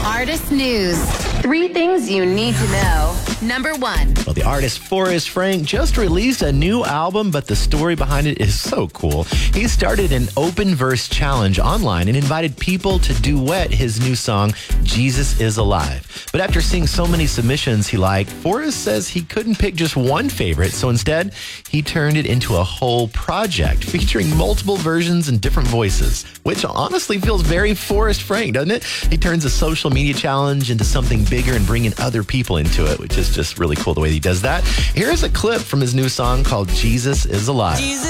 Artist News. 3 things you need to know. Number 1. Well, the artist Forrest Frank just released a new album, but the story behind it is so cool. He started an open verse challenge online and invited people to duet his new song, Jesus is Alive. But after seeing so many submissions he liked, Forrest says he couldn't pick just one favorite, so instead, he turned it into a whole project featuring multiple versions and different voices, which honestly feels very Forrest Frank, doesn't it? He turns a social media challenge into something bigger and bringing other people into it, which is just really cool the way he does that. Here's a clip from his new song called Jesus is Alive.